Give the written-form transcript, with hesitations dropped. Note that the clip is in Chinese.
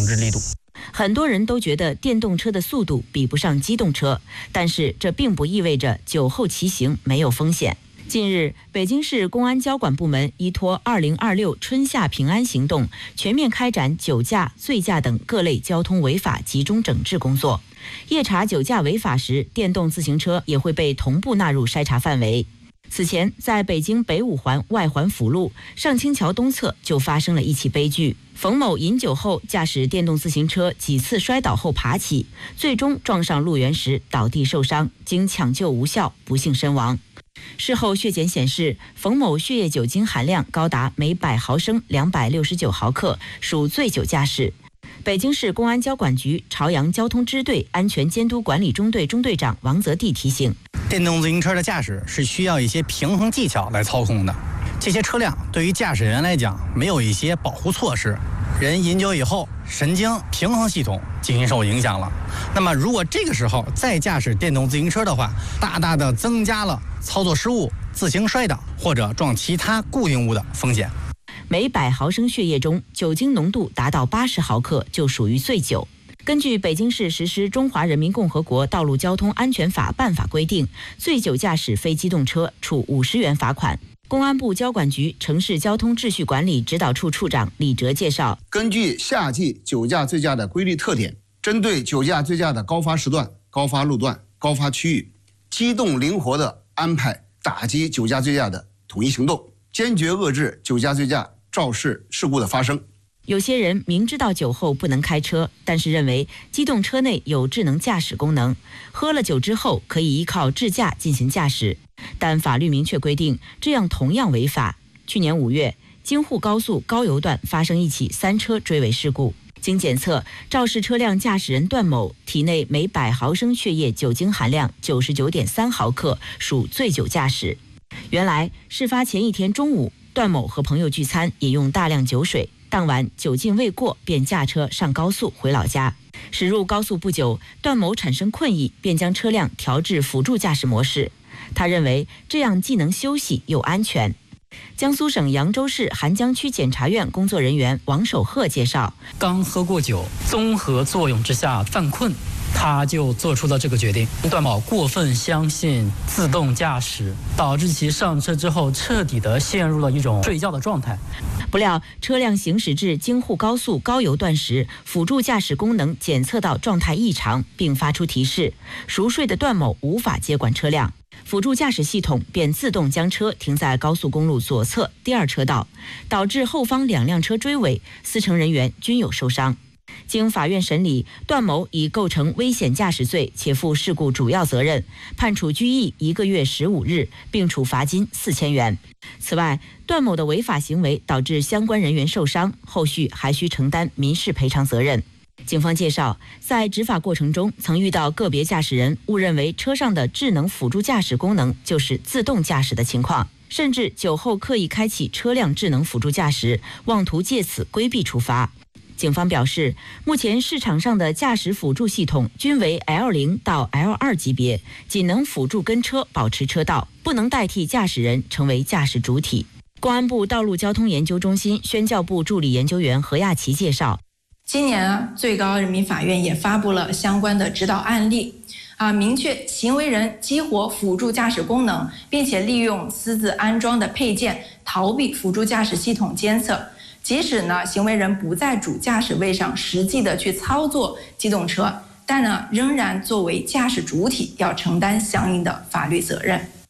整治力度。 很多人都觉得电动车的速度比不上机动车，但是这并不意味着酒后骑行没有风险。近日，北京市公安交管部门依托2026春夏平安行动，全面开展酒驾、醉驾等各类交通违法集中整治工作。夜查酒驾违法时，电动自行车也会被同步纳入筛查范围。此前，在北京北五环外环辅路上清桥东侧就发生了一起悲剧。冯某饮酒后驾驶电动自行车几次摔倒后爬起，最终撞上路缘时倒地受伤，经抢救无效，不幸身亡。事后血检显示，冯某血液酒精含量高达每100毫升269毫克，属醉酒驾驶。北京市公安交管局朝阳交通支队安全监督管理中队中队长王泽棣提醒， 电动自行车的驾驶是需要一些平衡技巧来操控的。这些车辆对于驾驶人来讲没有一些保护措施，人饮酒以后神经平衡系统进行受影响了。那么如果这个时候再驾驶电动自行车的话，大大的增加了操作失误、自行摔倒或者撞其他固定物的风险。 每100毫升血液中酒精浓度达到80毫克就属于醉酒。根据北京市实施《中华人民共和国道路交通安全法》办法规定，醉酒驾驶非机动车处50元罚款。公安部交管局城市交通秩序管理指导处处长李哲介绍， 根据夏季酒驾醉驾的规律特点，针对酒驾醉驾的高发时段、高发路段、高发区域，机动灵活地安排打击酒驾醉驾的统一行动，坚决遏制酒驾醉驾肇事事故的发生。 有些人明知道酒后不能开车，但是认为机动车内有智能驾驶功能，喝了酒之后可以依靠智驾进行驾驶，但法律明确规定，这样同样违法。去年5月，京沪高速高邮段发生一起3车追尾事故，经检测，肇事车辆驾驶人段某体内每100毫升血液酒精含量99.3毫克，属醉酒驾驶。原来，事发前一天中午，段某和朋友聚餐，饮用大量酒水，当晚酒劲未过，便驾车上高速回老家。驶入高速不久，段某产生困意，便将车辆调至辅助驾驶模式。他认为这样既能休息又安全。江苏省扬州市邗江区检察院工作人员王守鹤介绍， 刚喝过酒，综合作用之下犯困，他就做出了这个决定。段某过分相信自动驾驶，导致其上车之后彻底的陷入了一种睡觉的状态。 不料车辆行驶至京沪高速高邮段时，辅助驾驶功能检测到状态异常，并发出提示，熟睡的段某无法接管车辆，辅助驾驶系统便自动将车停在高速公路左侧第2车道，导致后方2辆车追尾，4乘人员均有受伤。经法院审理，段某已构成危险驾驶罪，且负事故主要责任，判处拘役1个月15日，并处罚金4000元。此外，段某的违法行为导致相关人员受伤，后续还需承担民事赔偿责任。警方介绍，在执法过程中，曾遇到个别驾驶人误认为车上的智能辅助驾驶功能就是自动驾驶的情况，甚至酒后刻意开启车辆智能辅助驾驶，妄图借此规避处罚。警方表示，目前市场上的驾驶辅助系统均为 L0到 L2级别，仅能辅助跟车保持车道，不能代替驾驶人成为驾驶主体。公安部道路交通研究中心宣教部助理研究员何亚琪介绍， 今年最高人民法院也发布了相关的指导案例，明确行为人激活辅助驾驶功能，并且利用私自安装的配件逃避辅助驾驶系统监测。即使行为人不在主驾驶位上实际的去操作机动车，但仍然作为驾驶主体要承担相应的法律责任。